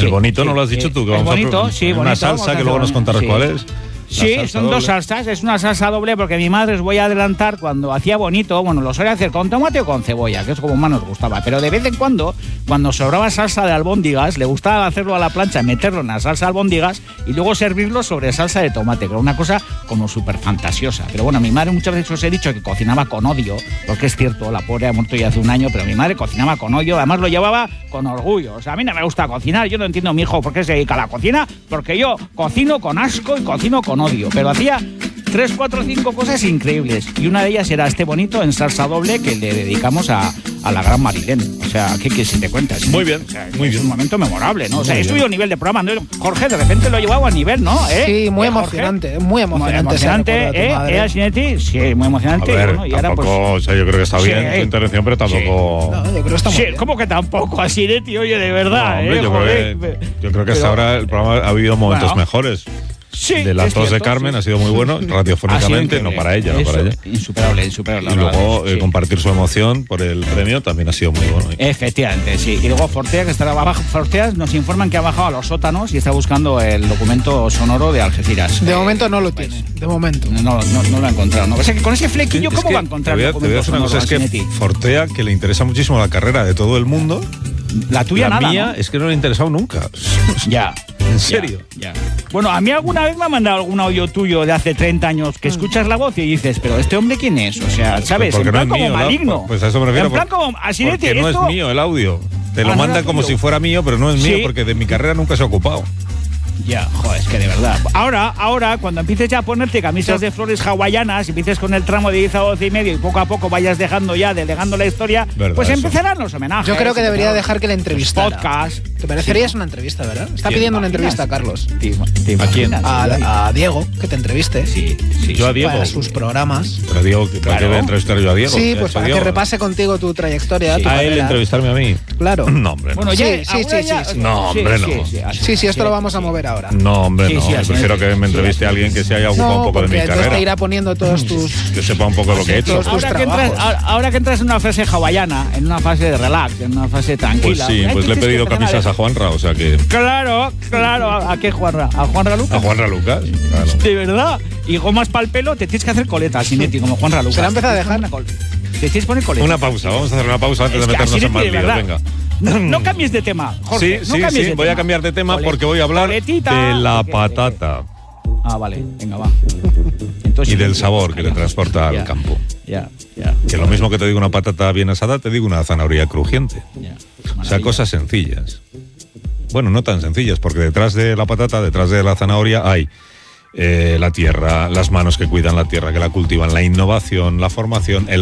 El bonito no lo has dicho tú, que vamos bonito, a sí, una bonito, salsa que luego nos contarás cuál es. Sí, son dos salsas, es una salsa doble porque mi madre, os voy a adelantar, cuando hacía bonito, bueno, lo solía hacer con tomate o con cebolla, que es como más nos gustaba, pero de vez en cuando sobraba salsa de albóndigas, le gustaba hacerlo a la plancha, meterlo en la salsa de albóndigas y luego servirlo sobre salsa de tomate, que era una cosa como súper fantasiosa. Pero bueno, mi madre muchas veces os he dicho que cocinaba con odio, porque es cierto, la pobre ha muerto ya hace un año, pero mi madre cocinaba con odio, además lo llevaba con orgullo. O sea, a mí no me gusta cocinar, yo no entiendo mi hijo por qué se dedica a la cocina, porque yo cocino con asco y cocino con odio, pero hacía 3, 4, 5 cosas increíbles y una de ellas era este bonito en salsa doble que le dedicamos a la gran Marilén. O sea, ¿qué si te cuentas? Muy bien, o sea, muy es bien. un momento memorable, ¿no? O sea, he subido nivel de programa, ¿no? Jorge, de repente lo he llevado a nivel, ¿no? Sí, muy emocionante, muy emocionante. Asinetti, sí, muy emocionante. A ver, bueno, y ahora, tampoco, pues, o sea, yo creo que está bien sí, tu intervención, pero tampoco... No, yo creo que está muy bien. ¿Cómo que tampoco? Asinetti, oye, de verdad, No, hombre, yo creo que hasta ahora el programa ha habido momentos mejores. Sí, de la es tos de cierto, Carmen sí. ha sido muy bueno, radiofónicamente, no para ella, no para ella. Insuperable. Y luego compartir su emoción por el premio también ha sido muy bueno. Efectivamente, sí. Y luego Fortea, que estará abajo. Fortea nos informan que ha bajado a los sótanos y está buscando el documento sonoro de Algeciras. De momento no lo tiene, de momento. No lo ha encontrado. ¿No? O sea, que con ese flequillo, ¿cómo va a encontrar el te voy a documento decir una sonoro, cosa, es que Asinetti? Fortea, que le interesa muchísimo la carrera de todo el mundo, La tuya la nada, mía ¿no? es que no le ha interesado nunca. Ya. ¿En serio? Ya. Bueno, a mí alguna vez me ha mandado algún audio tuyo de hace 30 años que escuchas la voz y dices, pero ¿este hombre quién es? O sea, ¿sabes? Porque En plan no es como mío, maligno. pues a eso me refiero. En plan como Asinetti, porque no esto... es mío el audio. Te lo Ah, no manda era como tuyo. si fuera mío, pero no es mío Sí. porque de mi carrera nunca se ha ocupado. Ya, joder, es que de verdad. Ahora, cuando empieces ya a ponerte camisas de flores hawaianas, y empieces con el tramo de 10 a 12 y medio y poco a poco vayas dejando ya, delegando la historia, Verdad, pues eso. empezarán los homenajes. Yo creo que debería empezarán dejar que le entrevistara. podcast. ¿Te parecería una entrevista, verdad? Está ¿Te pidiendo una imaginas? entrevista a Carlos. ¿Te ¿A quién? imaginas? A Diego, que te entreviste. Sí. Yo a Diego. Para sus programas. Pero Diego, ¿para qué voy a entrevistar yo a Diego? Sí, ¿Qué pues ha para hecho que Diego? repase contigo tu trayectoria, tu A él carrera. entrevistarme a mí. Claro. No, hombre. Bueno, no. ya, Sí. No, hombre, no. Sí, esto lo vamos a mover ahora. No, hombre, Sí, no. sí, Yo así prefiero es. que me entreviste a alguien que se haya ocupado un poco de porque mi entonces carrera. te irá poniendo todos tus... Que sepa un poco lo que he hecho. Todos tus trabajos. Ahora que entras en una fase hawaiana, en una fase de relax, en una fase Pues tranquila. sí, pues le he pedido camisas a Juanra, o sea que... Claro. ¿A qué Juanra? ¿A Juanra Lucas? A Juanra Lucas, claro. De verdad. Y gomas para el pelo, te tienes que hacer coleta, Asinetti, como Juanra Lucas. Se la ha empezado a dejar. Te tienes que poner coleta. Una pausa, vamos a hacer una pausa antes Es de que meternos en Asinetti, más de líos, verdad. venga. No cambies de tema, Jorge. Sí, no cambies de voy tema. a cambiar de tema Cole- porque voy a hablar coletita, de la ¿de qué? patata Ah, vale, venga, va. Entonces, y del sabor que le transporta al campo. Ya. Que lo mismo que te digo una patata bien asada, te digo una zanahoria crujiente. Ya. O sea, Maravilla. cosas sencillas. Bueno, no tan sencillas, porque detrás de la patata, detrás de la zanahoria hay la tierra, las manos que cuidan la tierra, que la cultivan, la innovación, la formación, el